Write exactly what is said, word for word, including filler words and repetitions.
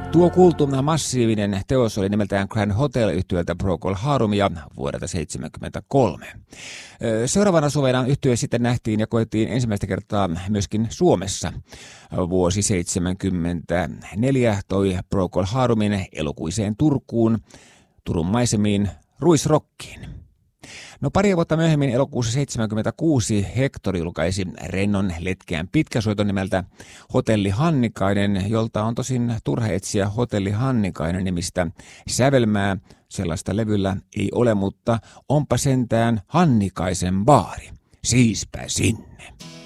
Tuo kuultu massiivinen teos oli nimeltään Grand Hotel yhtyöltä Procol Harumia vuodelta seitsemänkymmentäkolme. Seuraavana suvena yhtye sitten nähtiin ja koettiin ensimmäistä kertaa myöskin Suomessa. Vuosi seitsemänkymmentäneljä toi Procol Harumin elokuiseen Turkuun, Turun maisemiin, ruisrokkiin. No pari vuotta myöhemmin elokuussa seitsemänkymmentäkuusi Hector julkaisi rennon letkeän pitkäsoiton nimeltä Hotelli Hannikainen, jolta on tosin turha etsiä Hotelli Hannikainen nimistä sävelmää. Sellaista levyllä ei ole, mutta onpa sentään Hannikaisen baari. Siispä sinne.